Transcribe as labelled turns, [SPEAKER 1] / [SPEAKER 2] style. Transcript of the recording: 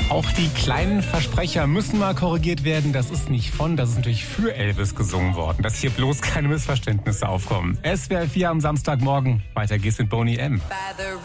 [SPEAKER 1] Auch die kleinen Versprecher müssen mal korrigiert werden. Das ist nicht von, das ist natürlich für Elvis gesungen worden. Dass hier bloß keine Missverständnisse aufkommen. SWR 4 am Samstagmorgen. Weiter geht's mit Boney M.